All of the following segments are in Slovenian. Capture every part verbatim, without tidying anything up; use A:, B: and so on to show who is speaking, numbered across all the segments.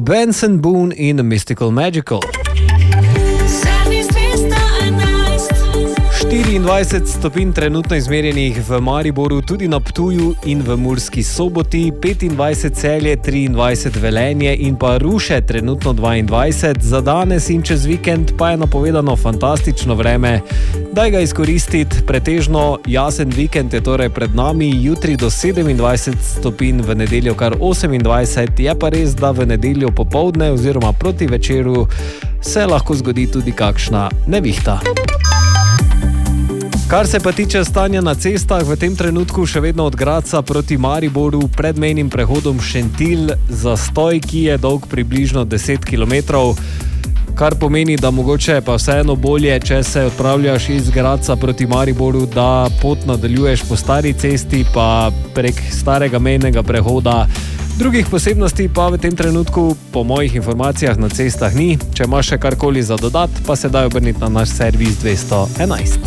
A: Benson Boone in Mystical Magical. štiriindvajset stopinj trenutno izmerjenih v Mariboru, tudi na Ptuju in v Murski Soboti, petindvajset Celje, triindvajset Velenje in pa Ruše, trenutno dvaindvajset. Za danes in čez vikend pa je napovedano fantastično vreme. Daj ga izkoristiti, pretežno jasen vikend je torej pred nami, jutri do sedemindvajset stopinj, v nedeljo kar osemindvajset, je pa res, da v nedeljo popoldne oziroma proti večeru se lahko zgodi tudi kakšna nevihta. Kar se pa tiče stanja na cestah, v tem trenutku še vedno od Gradca proti Mariboru pred mejnim prehodom Šentilj zastoj, ki je dolg približno deset kilometrov, kar pomeni, da mogoče pa vseeno bolje, če se odpravljaš iz Gradca proti Mariboru, da pot nadaljuješ po stari cesti pa prek starega mejnega prehoda. Drugih posebnosti pa v tem trenutku po mojih informacijah na cestah ni. Če imaš še karkoli za dodat, pa se daj obrniti na naš servis dvesto enajst.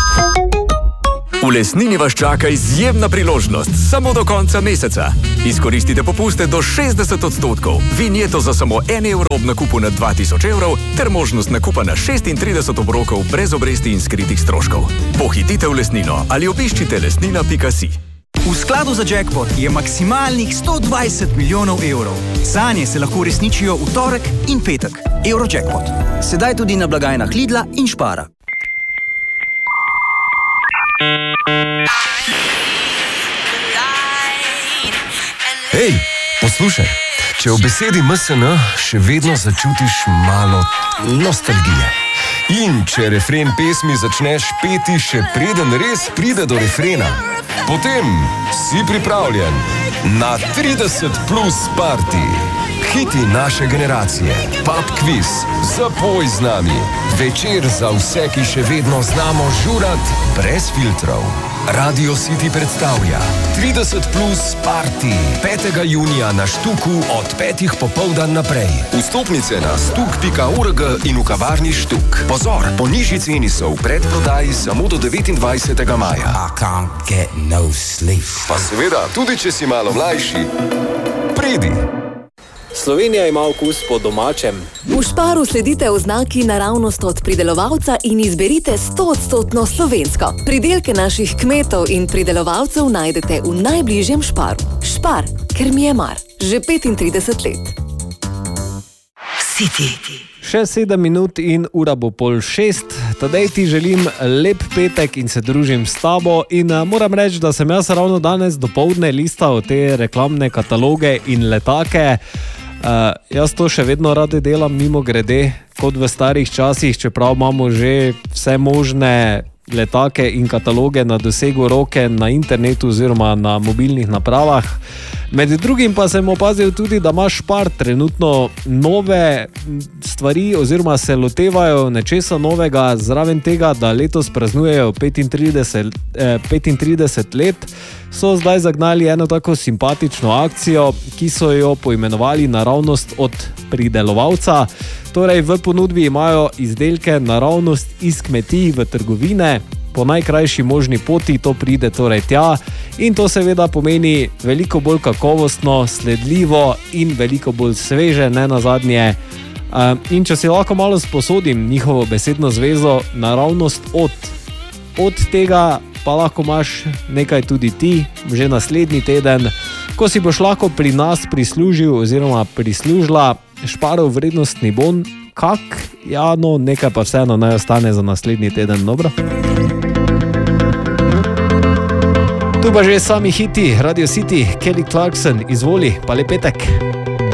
B: V Lesnini vas čaka izjemna priložnost samo do konca meseca. Izkoristite popuste do šestdeset odstotkov, vinjeto za samo en evro ob nakupu na dva tisoč evrov ter možnost nakupa na šestintrideset obrokov brez obresti in skritih stroškov. Pohitite v Lesnino ali obiščite lesnina pika si.
C: V skladu za jackpot je maksimalnih sto dvajset milijonov evrov. Sanje se lahko uresničijo v torek in petek. Eurojackpot. Sedaj tudi na blagajnah Lidla in Spara.
D: Hej, poslušaj, če v besedi M S N še vedno začutiš malo nostalgije in če refren pesmi začneš peti še preden res pride do refrena, potem si pripravljen na trideset plus party. Hiti naše generacije, pub quiz, zapoj z nami, večer za vse, ki še vedno znamo žurat brez filtrov. Radio City predstavlja trideset plus party petega junija na Štuku od petih popoldan naprej. Vstopnice na stuk pika org in v kavarni Štuk. Pozor, po nižji ceni so v predprodaji samo do devetindvajsetega maja.
E: I can't get no sleep.
D: Pa seveda, tudi če si malo mlajši, pridi.
A: Slovenija ima okus po domačem.
F: V Sparu sledite oznaki naravnost od pridelovalca in izberite sto odstotno slovensko. Pridelke naših kmetov in pridelovalcev najdete v najbližjem Sparu. Spar, ker mi je mar. Že petintrideset let.
E: City.
A: Še sedem minut in ura bo pol šest. Tadej ti želim lep petek in se družim s tabo. In moram reči, da sem jaz ravno danes dopoldne listal te reklamne kataloge in letake. Uh, jaz to še vedno rade delam mimo grede, kot v starih časih, čeprav imamo že vse možne letake in kataloge na dosegu roke na internetu oziroma na mobilnih napravah. Med drugim pa sem opazil tudi, da ima Spar trenutno nove stvari oziroma se lotevajo nečesa novega, zraven tega, da letos praznujejo petintrideset, eh, petintrideset let, so zdaj zagnali eno tako simpatično akcijo, ki so jo poimenovali naravnost od pridelovalca. Torej v ponudbi imajo izdelke naravnost iz kmetij v trgovine, po najkrajši možni poti to pride torej tja in to seveda pomeni veliko bolj kakovostno, sledljivo in veliko bolj sveže, ne nazadnje. In če si lahko malo sposodim njihovo besedno zvezo, naravnost od, od tega pa lahko imaš nekaj tudi ti, že naslednji teden, ko si boš lahko pri nas prislužil oziroma prislužila Šparov vrednostni bon, kak, ja no, nekaj pa vseeno naj ostane za naslednji teden, dobro? Tu pa že sami hiti, Radio City, Kelly Clarkson, izvoli, pa lep petek.